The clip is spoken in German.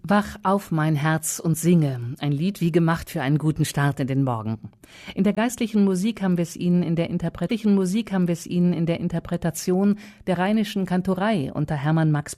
Wach auf, mein Herz, und singe. Ein Lied wie gemacht für einen guten Start in den Morgen. In der geistlichen Musik haben wir es Ihnen in der Interpretation der Rheinischen Kantorei unter Hermann Max